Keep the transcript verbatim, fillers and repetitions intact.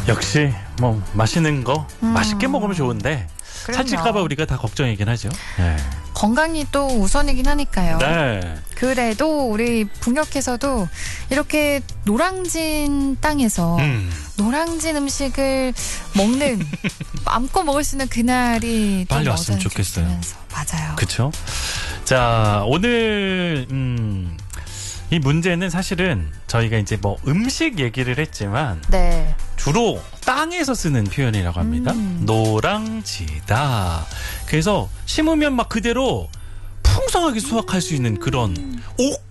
역시 뭐 맛있는 거 음. 맛있게 먹으면 좋은데 그럼요. 살찔까봐 우리가 다 걱정이긴 하죠. 네. 건강이 또 우선이긴 하니까요. 네. 그래도 우리 북녘에서도 이렇게 노량진 땅에서 음. 노량진 음식을 먹는 마음껏 먹을 수 있는 그날이 좀 빨리 왔으면 머지않게 좋겠어요. 오면서. 맞아요. 그렇죠. 자, 오늘 음, 이 문제는 사실은 저희가 이제 뭐 음식 얘기를 했지만 네. 주로 땅에서 쓰는 표현이라고 합니다. 음. 노랑지다. 그래서 심으면 막 그대로 풍성하게 수확할 수 있는 그런 옥